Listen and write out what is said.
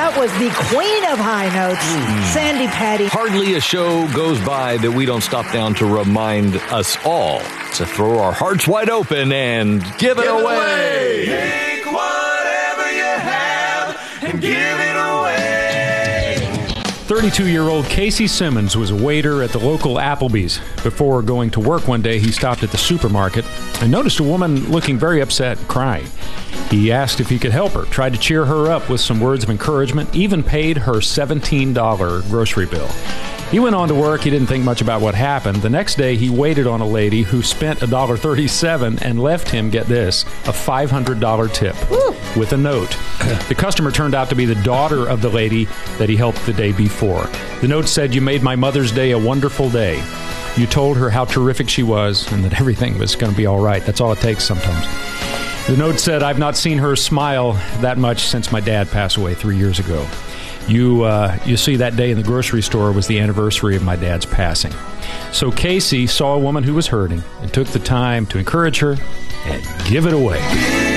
that was the queen of high notes, Sandy Patty. Hardly a show goes by that we don't stop down to remind us all to throw our hearts wide open and give it away. Take whatever you have and give it away. 32-year-old Casey Simmons was a waiter at the local Applebee's. Before going to work one day, he stopped at the supermarket and noticed a woman looking very upset and crying. He asked if he could help her, tried to cheer her up with some words of encouragement, even paid her $17 grocery bill. He went on to work. He didn't think much about what happened. The next day, he waited on a lady who spent $1.37 and left him, get this, a $500 tip with a note. The customer turned out to be the daughter of the lady that he helped the day before. The note said, "You made my Mother's Day a wonderful day. You told her how terrific she was and that everything was going to be all right." That's all it takes sometimes. The note said, "I've not seen her smile that much since my dad passed away 3 years ago. You see, that day in the grocery store was the anniversary of my dad's passing." So Casey saw a woman who was hurting and took the time to encourage her and give it away.